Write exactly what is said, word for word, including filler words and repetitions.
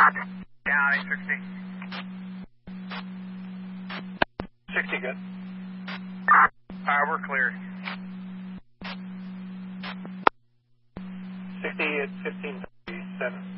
County sixty. sixty, good. Alright, we're clear. sixty at fifteen thirty-seven.